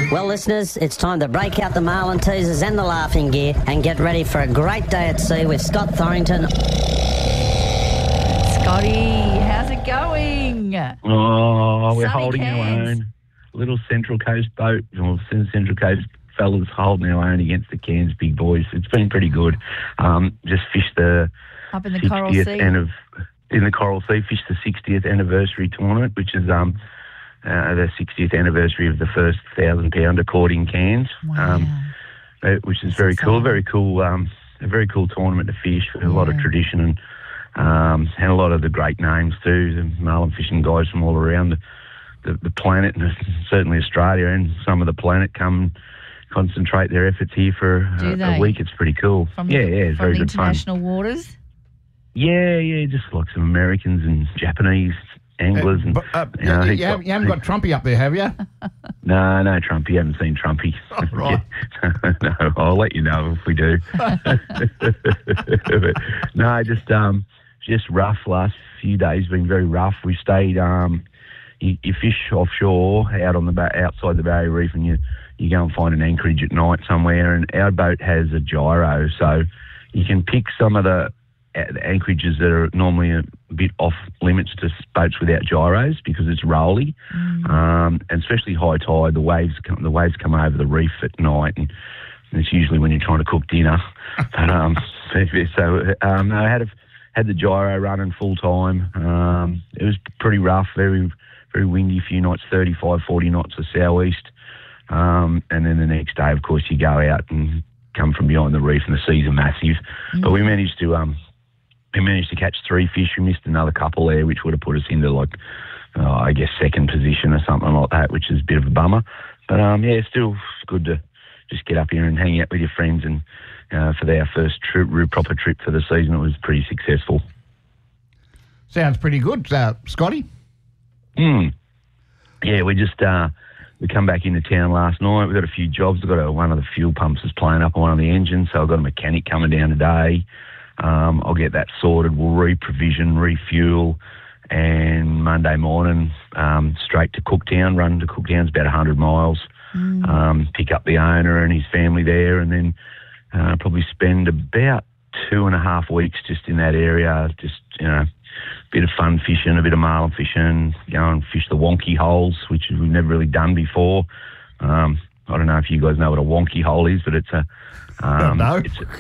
Well, listeners, it's time to break out the marlin teasers and the laughing gear and get ready for a great day at sea with Scott Thorrington. Scotty, how's it going? Oh, we're Sunny holding our Cairns. own. Little Central Coast boat, or Central Coast fellas holding our own against the Cairns big boys. It's been pretty good. Just fished the Up in the Coral 60th Sea. in the Coral Sea, fished the 60th anniversary tournament, which is the 60th anniversary of the first 1,000-pounder caught in Cairns. Wow. Which is very cool. Very cool. A very cool tournament to fish with a lot of tradition and a lot of the great names too. The marlin fishing guys from all around the planet, and certainly Australia and some of the planet come concentrate their efforts here for a week. It's pretty cool. From it's very good fun. international waters? Yeah, just like some Americans and Japanese anglers. You haven't got Trumpy up there, have you? No, Trumpy. You haven't seen Trumpy. Oh, right. No, I'll let you know if we do. No, just rough. Last few days been very rough. We stayed. You fish offshore out on outside the Barrier Reef, and you go and find an anchorage at night somewhere. And our boat has a gyro, so you can pick some of the anchorages that are normally a bit off limits to boats without gyros because it's rolly, and especially high tide. The waves come over the reef at night, and it's usually when you're trying to cook dinner. But I had the gyro running full time. It was pretty rough, very very windy. A few nights, 35, 40 knots of southeast, and then the next day, of course, you go out and come from behind the reef, and the seas are massive. But we managed to catch 3 fish. We missed another couple there, which would have put us into second position or something like that, which is a bit of a bummer. But still good to just get up here and hang out with your friends. And for our first proper trip for the season, it was pretty successful. Sounds pretty good, Scotty. Yeah, we just we come back into town last night. We've got a few jobs. We've got one of the fuel pumps is playing up on one of the engines, so I've got a mechanic coming down today. I'll get that sorted. We'll reprovision, refuel, and Monday morning straight to Cooktown. Run to Cooktown, it's about 100 miles. Pick up the owner and his family there, and then probably spend about 2.5 weeks just in that area. Just a bit of fun fishing, a bit of marlin fishing. Go and fish the wonky holes, which we've never really done before. I don't know if you guys know what a wonky hole is, but it's a No.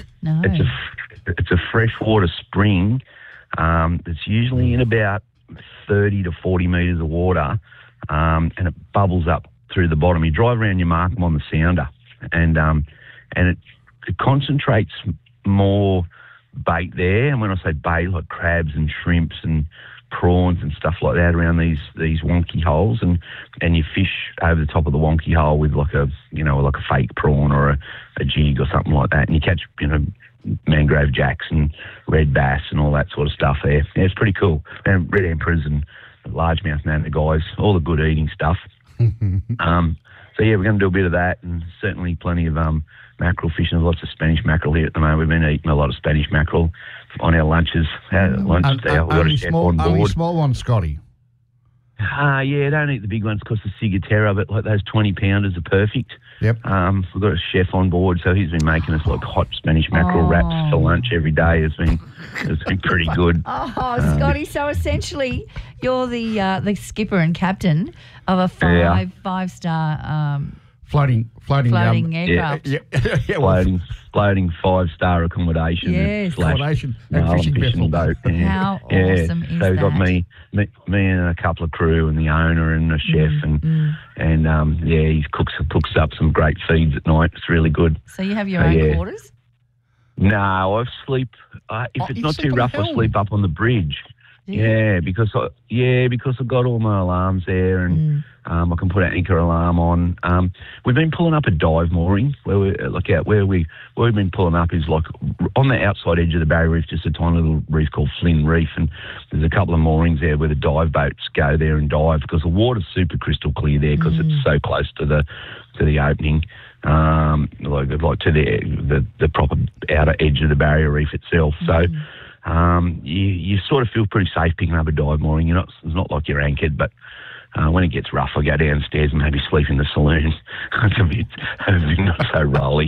It's a freshwater spring that's usually in about 30 to 40 metres of water, and it bubbles up through the bottom. You drive around, you mark them on the sounder, and it concentrates more bait there. And when I say bait, like crabs and shrimps and prawns and stuff like that around these wonky holes, and you fish over the top of the wonky hole with like a fake prawn or a jig or something like that, and you catch mangrove jacks and red bass and all that sort of stuff there. Yeah, it's pretty cool. And red emperors and largemouth manatee guys, all the good eating stuff. So yeah, we're going to do a bit of that, and certainly plenty of mackerel fishing. There's lots of Spanish mackerel here at the moment. We've been eating a lot of Spanish mackerel on our lunches. We've got a chef on board. Only small ones, Scotty. Yeah, don't eat the big ones because the ciguatera, but like those 20-pounders are perfect. Yep. We've got a chef on board, so he's been making us like hot Spanish mackerel wraps for lunch every day. It's been pretty good. Oh, Scotty, so essentially you're the skipper and captain of a five-star floating aircraft. Floating 5-star accommodation. Yes. Accommodation and fishing boat. Yeah. How awesome is so we've got that? me and a couple of crew and the owner and the chef and he cooks up some great feeds at night. It's really good. So you have your own quarters? No, I sleep. If it's not too rough, I sleep up on the bridge. Yeah, because I've got all my alarms there, and I can put an anchor alarm on. We've been pulling up a dive mooring where we've been pulling up is like on the outside edge of the Barrier Reef, just a tiny little reef called Flynn Reef, and there's a couple of moorings there where the dive boats go there and dive because the water's super crystal clear there because it's so close to the opening. Like to the proper outer edge of the Barrier Reef itself. So you sort of feel pretty safe picking up a dive mooring. It's not like you're anchored, but when it gets rough, I go downstairs and maybe sleep in the saloon. It's a bit not so rolly.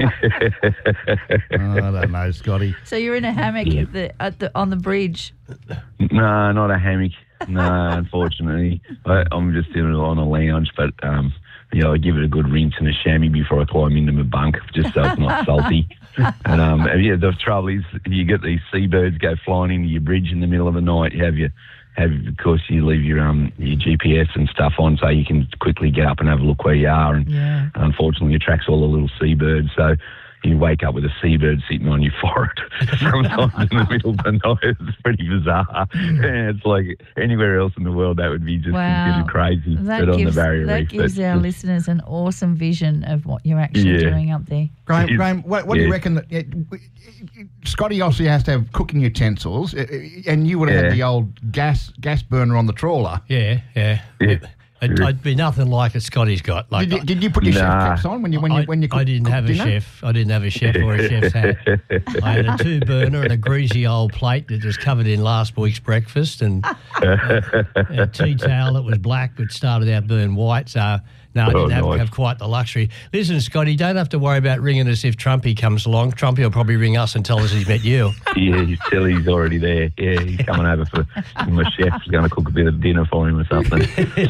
I don't know, Scotty. So you're in a hammock on the bridge. No, not a hammock. No, unfortunately. I'm just on a lounge, but I give it a good rinse and a chamois before I climb into my bunk, just so it's not salty. And the trouble is, you get these seabirds go flying into your bridge in the middle of the night. Of course, you leave your GPS and stuff on so you can quickly get up and have a look where you are. And unfortunately, it attracts all the little seabirds. So you wake up with a seabird sitting on your forehead sometimes in the middle of the night. It's pretty bizarre. It's like anywhere else in the world, that would be just considered crazy. But on the Barrier Reef, that gives our listeners an awesome vision of what you're actually doing up there. Graham, what do you reckon? Scotty obviously has to have cooking utensils, and you would have had the old gas burner on the trawler. Yeah. It'd be nothing like it Scotty's got. Like, did you put your chef caps on when you cooked? I didn't have a chef. I didn't have a chef or a chef's hat. I had a 2-burner and a greasy old plate that was covered in last week's breakfast, and a tea towel that was black which started out burn white. So no, I didn't have quite the luxury. Listen, Scotty, don't have to worry about ringing us if Trumpy comes along. Trumpy will probably ring us and tell us he's met you. Yeah, he's already there. Yeah, he's coming over for my chef's going to cook a bit of dinner for him or something.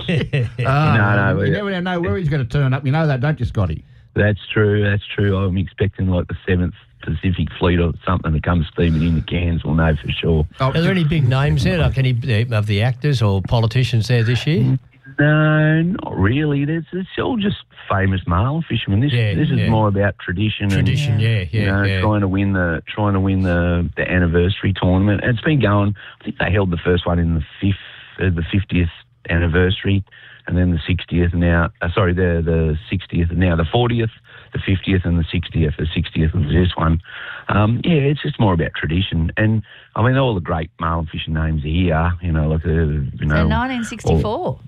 No, you never know where he's going to turn up. You know that, don't you, Scotty? That's true. I'm expecting like the 7th Pacific Fleet or something that comes steaming in the Cairns. We'll know for sure. Are there any big names there, like any of the actors or politicians there this year? No, not really. It's all just famous marlin fishermen. This is more about tradition. Tradition, trying to win the anniversary tournament. And it's been going. I think they held the first one in the 50th anniversary, and then the 60th now. The 60th, and now the 40th, the 50th, and the 60th. The 60th was this one. It's just more about tradition. And I mean, all the great marlin fishing names are here. So 1964.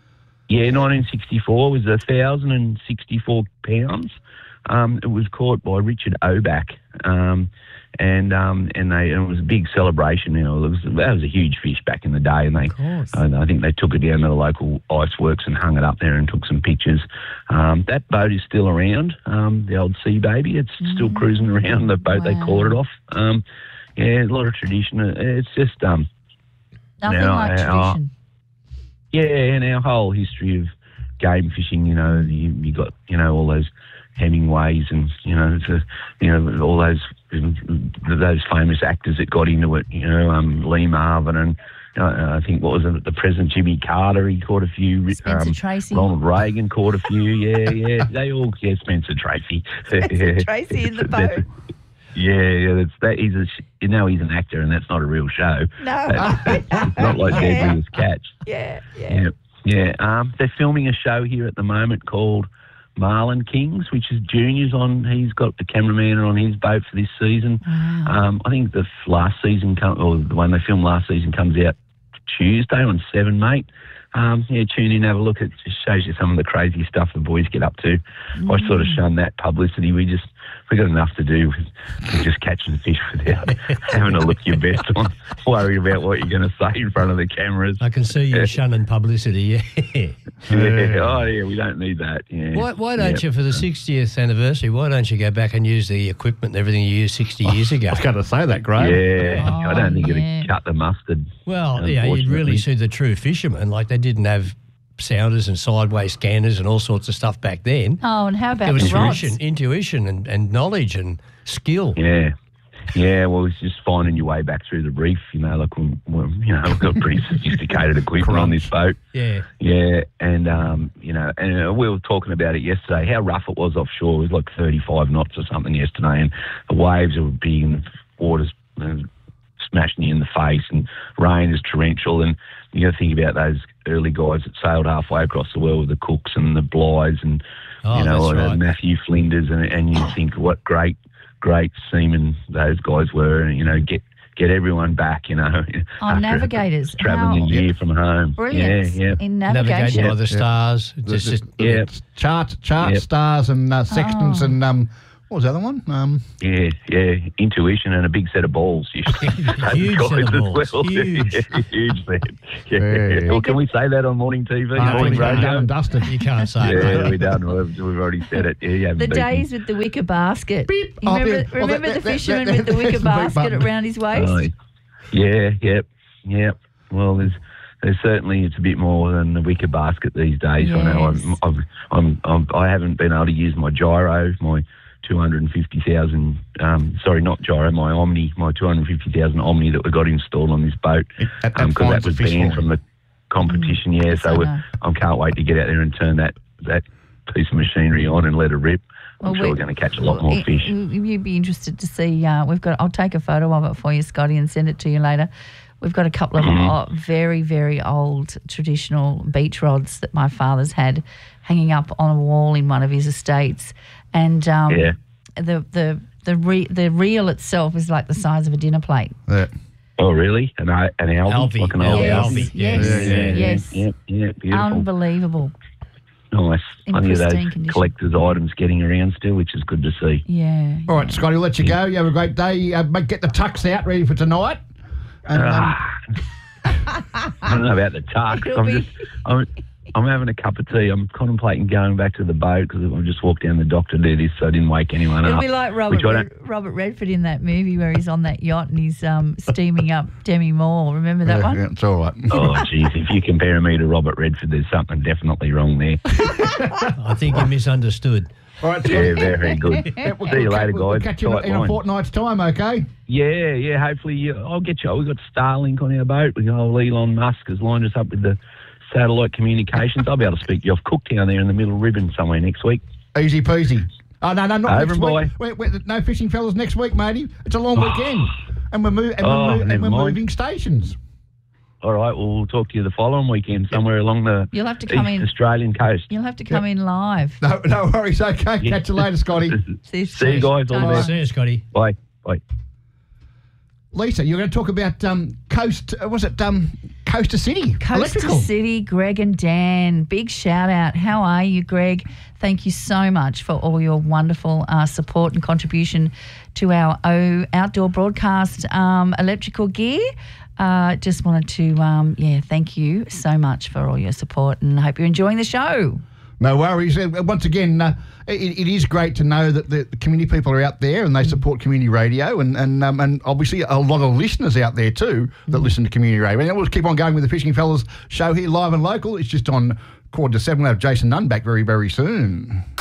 1964 was 1,064 pounds. It was caught by Richard Oback, and it was a big celebration. That was a huge fish back in the day, and I think they took it down to the local iceworks and hung it up there and took some pictures. That boat is still around, the old Sea Baby. It's still cruising around the boat they caught it off. A lot of tradition. It's just nothing like tradition. And our whole history of game fishing, you got, all those Hemingways and, all those famous actors that got into it, Lee Marvin and I think, what was it, the President Jimmy Carter, he caught a few. Spencer Tracy. Ronald Reagan caught a few, They all, Spencer Tracy. Spencer Tracy in the boat. He's an actor, and that's not a real show. No, it's not like Deadliest Catch. Yeah. They're filming a show here at the moment called Marlin Kings, which is Junior's on. He's got the cameraman on his boat for this season. Wow. I think the one they filmed last season comes out Tuesday on 7, mate. Tune in, have a look. It just shows you some of the crazy stuff the boys get up to. I sort of shun that publicity. We got enough to do with just catching fish without having to look your best on, worrying about what you're going to say in front of the cameras. I can see you shunning publicity, we don't need that. Yeah. Why don't you, for the 60th anniversary, why don't you go back and use the equipment and everything you used 60 years ago? I was going to say that, Graham. I don't think it'd cut the mustard. Well, you'd really see the true fishermen. Like, they didn't have sounders and sideways scanners and all sorts of stuff back then. Oh, and how about there was the rods? intuition and knowledge and skill. Well, it's just finding your way back through the reef. We've got pretty sophisticated equipment on this boat. And we were talking about it yesterday, how rough it was offshore. It was like 35 knots or something yesterday, and the waves were big and the water's smashing you in the face, and rain is torrential. And you got to think about those early guys that sailed halfway across the world with the Cooks and the Blythes and Matthew Flinders, and you think what great seamen those guys were, and get everyone back. Navigators traveling a year from home. Brilliant in navigation. Navigating by the stars. Chart stars and sextants and What was the other one? Yeah, intuition and a big set of balls. Huge set of balls. Huge. Huge set. Yeah. Well, can we say that on morning TV? Morning radio? done and dusted. You can't say it. Yeah, we done. We've already said it. Yeah, The days with the wicker basket. Remember the fisherman with the wicker basket around his waist? Yeah. Well, there's certainly, it's a bit more than the wicker basket these days. Yes. I know I haven't been able to use my gyro, my 250,000. Sorry, not gyro, my Omni, my 250,000 Omni that we got installed on this boat because that was banned from the competition. So I can't wait to get out there and turn that piece of machinery on and let it rip. I'm sure we're going to catch a lot more fish. You'd be interested to see. I'll take a photo of it for you, Scotty, and send it to you later. We've got a couple of very, very old traditional beach rods that my father's had hanging up on a wall in one of his estates, and the reel itself is like the size of a dinner plate. Yeah. Oh, really? An Alvey? Like an old Alvey? Yes. Yeah, beautiful. Unbelievable. Nice. In Plenty of those pristine condition. collector's items getting around still, which is good to see. Yeah. All right, Scotty, we'll let you go. You have a great day. Get the tucks out ready for tonight. And, I don't know about the tux. I'm having a cup of tea. I'm contemplating going back to the boat because I just walked down the dock to do this, so I didn't wake anyone up. It'll be like Robert Redford in that movie where he's on that yacht and he's steaming up Demi Moore. Remember that one? Yeah, it's all right. Oh, jeez. If you're comparing me to Robert Redford, there's something definitely wrong there. I think you misunderstood. All right, Yeah, very good. See you later, guys. We'll catch you in a fortnight's time, okay? Yeah. Hopefully, I'll get you. We've got Starlink on our boat. Elon Musk has lined us up with the satellite communications. I'll be able to speak to you off Cooktown there in the middle ribbon somewhere next week. Easy peasy. Oh, no, not over next week. We're no fishing fellas next week, matey. It's a long weekend. And we're moving stations. All right, well, we'll talk to you the following weekend somewhere along the You'll have to come East in. Australian coast. You'll have to come in live. No worries, okay. Yeah. Catch you later, Scotty. See you guys. All the best. See you, Scotty. Bye. Lisa, you're going to talk about Coaster City? Coaster Electrical. City, Greg and Dan. Big shout out. How are you, Greg? Thank you so much for all your wonderful support and contribution to our outdoor broadcast electrical gear. Just wanted to, thank you so much for all your support and I hope you're enjoying the show. No worries. Once again, it is great to know that the community people are out there and they support community radio and obviously a lot of listeners out there too that listen to community radio. And we'll keep on going with the Fishing Fellas show here live and local. It's just on 7:15. We'll have Jason Nunn back very, very soon.